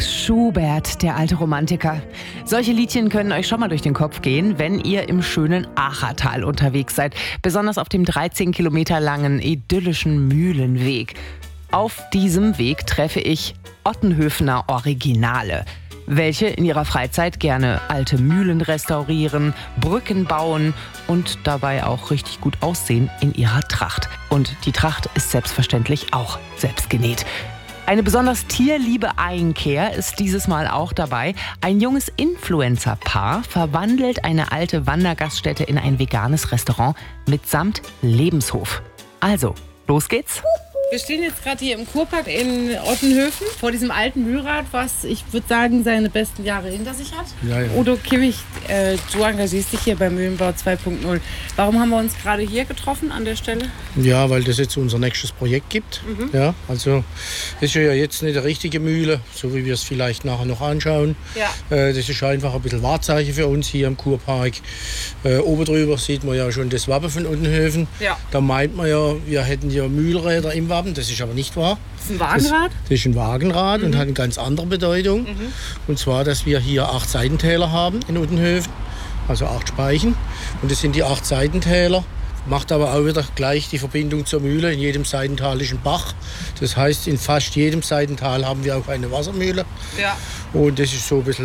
Schubert, der alte Romantiker. Solche Liedchen können euch schon mal durch den Kopf gehen, wenn ihr im schönen Achertal unterwegs seid. Besonders auf dem 13 Kilometer langen, idyllischen Mühlenweg. Auf diesem Weg treffe ich Ottenhöfener Originale, welche in ihrer Freizeit gerne alte Mühlen restaurieren, Brücken bauen und dabei auch richtig gut aussehen in ihrer Tracht. Und die Tracht ist selbstverständlich auch selbst genäht. Eine besonders tierliebe Einkehr ist dieses Mal auch dabei. Ein junges Influencer-Paar verwandelt eine alte Wandergaststätte in ein veganes Restaurant mitsamt Lebenshof. Also, los geht's! Wir stehen jetzt gerade hier im Kurpark in Ottenhöfen vor diesem alten Mühlrad, was ich würde sagen seine besten Jahre hinter sich hat. Ja. Udo Kimmich, du engagierst dich hier beim Mühlenbau 2.0. Warum haben wir uns gerade hier getroffen an der Stelle? Ja, weil das jetzt unser nächstes Projekt gibt. Ja, also das ist ja jetzt nicht die richtige Mühle, so wie wir es vielleicht nachher noch anschauen. Ja. Das ist einfach ein bisschen Wahrzeichen für uns hier im Kurpark. Oben drüber sieht man ja schon das Wappen von Ottenhöfen. Ja. Da meint man ja, wir hätten ja Mühlräder im Wappen. Das ist aber nicht wahr. Das ist ein Wagenrad? Das ist ein Wagenrad und hat eine ganz andere Bedeutung. Und zwar, dass wir hier 8 Seitentäler haben in Ottenhöfen, also 8 Speichen. Und das sind die 8 Seitentäler. Macht aber auch wieder gleich die Verbindung zur Mühle. In jedem Seitental ist ein Bach. Das heißt, in fast jedem Seitental haben wir auch eine Wassermühle. Ja. Und das ist so ein bisschen